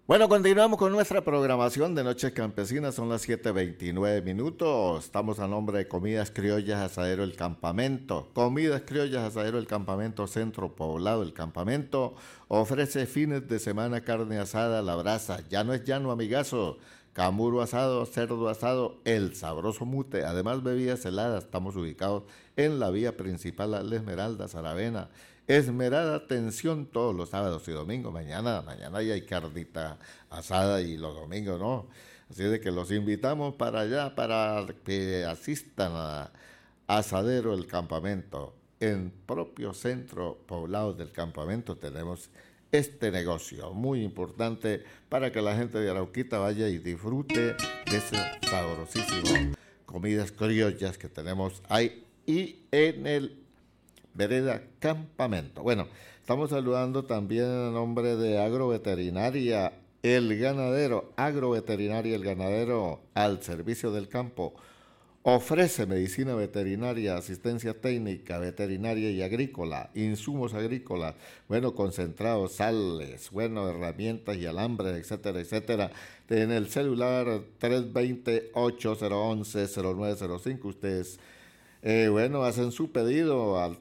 Bueno, continuamos con nuestra programación de Noches Campesinas, son las 7:29 minutos. Estamos a nombre de Comidas Criollas Asadero El Campamento. Comidas Criollas Asadero El Campamento, Centro Poblado. El Campamento ofrece fines de semana carne asada a la brasa. Ya no es llano, amigazo. Camuro asado, cerdo asado, el sabroso mute. Además, bebidas heladas. Estamos ubicados en la vía principal a La Esmeralda, Saravena. Esmerada atención todos los sábados y domingos. Mañana ya hay carnita asada y los domingos no. Así de que los invitamos para allá para que asistan a Asadero El Campamento. En propio centro poblado del campamento tenemos este negocio muy importante para que la gente de Arauquita vaya y disfrute de ese sabrosísimo comidas criollas que tenemos ahí y en el Vereda Campamento. Bueno, estamos saludando también a nombre de Agroveterinaria El Ganadero. Agroveterinaria El Ganadero al servicio del campo. Ofrece medicina veterinaria, asistencia técnica, veterinaria y agrícola, insumos agrícolas, bueno, concentrados, sales, bueno, herramientas y alambres, etcétera, etcétera. En el celular 320-8011-0905, ustedes hacen su pedido al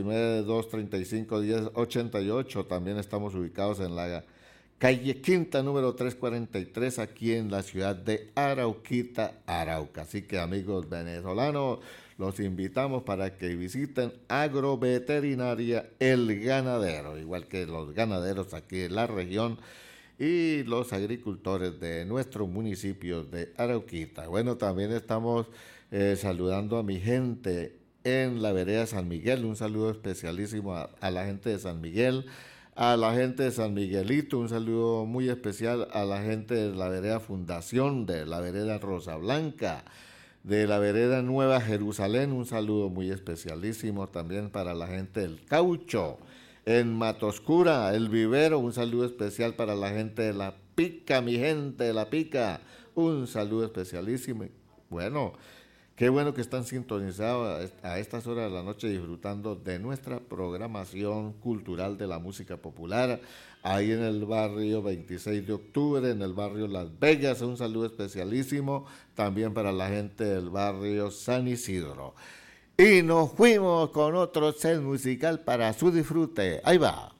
319-235-1088. También estamos ubicados en la calle Quinta, número 343, aquí en la ciudad de Arauquita, Arauca. Así que, amigos venezolanos, los invitamos para que visiten Agroveterinaria El Ganadero, igual que los ganaderos aquí de la región y los agricultores de nuestro municipio de Arauquita. Bueno, también estamos saludando a mi gente en la vereda San Miguel. Un saludo especialísimo a la gente de San Miguel, a la gente de San Miguelito, un saludo muy especial a la gente de la vereda Fundación, de la vereda Rosa Blanca, de la vereda Nueva Jerusalén, un saludo muy especialísimo también para la gente del Caucho. En Matoscura, El Vivero, un saludo especial para la gente de La Pica, mi gente de La Pica, un saludo especialísimo. Bueno, qué bueno que están sintonizados a estas horas de la noche disfrutando de nuestra programación cultural de la música popular, ahí en el barrio 26 de octubre, en el barrio Las Vegas, un saludo especialísimo también para la gente del barrio San Isidro. Y nos fuimos con otro set musical para su disfrute. Ahí va.